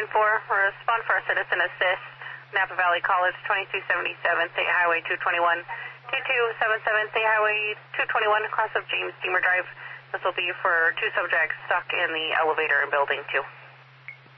respond for a citizen assist. Napa Valley College, 2277, State Highway 221, 2277, State Highway 221, across of James Steamer Drive. This will be for 2 subjects stuck in the elevator in Building 2.